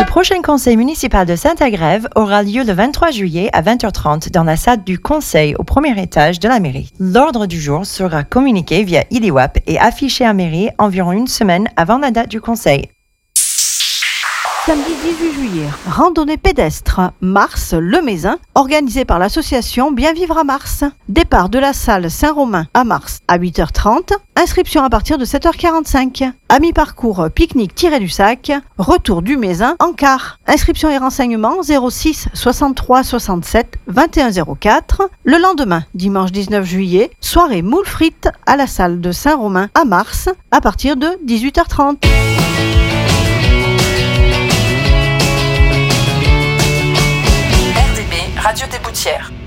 Le prochain conseil municipal de Saint-Agrève aura lieu le 23 juillet à 20h30 dans la salle du conseil au premier étage de la mairie. L'ordre du jour sera communiqué via IDIWAP et affiché à mairie environ une semaine avant la date du conseil. Samedi 18 juillet, randonnée pédestre Mars-le-Mézin, organisée par l'association Bien Vivre à Mars. Départ de la salle Saint-Romain à Mars à 8h30, inscription à partir de 7h45. À mi-parcours, pique-nique-du-sac, retour du Mézin en car. Inscription et renseignements 06 63 67 21 04. Le lendemain, dimanche 19 juillet, soirée moules frites à la salle de Saint-Romain à Mars à partir de 18h30. Radio des Boutières.